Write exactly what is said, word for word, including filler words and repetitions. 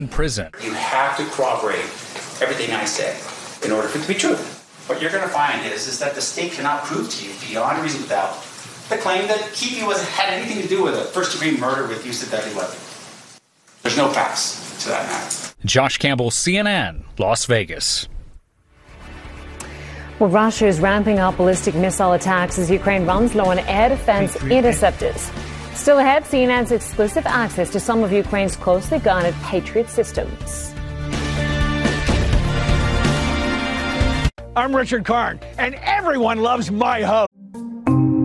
in prison. You have to corroborate everything I say in order for it to be true. What you're going to find is, is that the state cannot prove to you beyond a reasonable doubt the claim that Keefe was had anything to do with a first-degree murder with use of deadly weapon. There's no facts to that matter. Josh Campbell, C N N, Las Vegas. Well, Russia is ramping up ballistic missile attacks as Ukraine runs low on air defense interceptors. Still ahead, C N N's exclusive access to some of Ukraine's closely guarded Patriot systems. I'm Richard Karn, and everyone loves my host.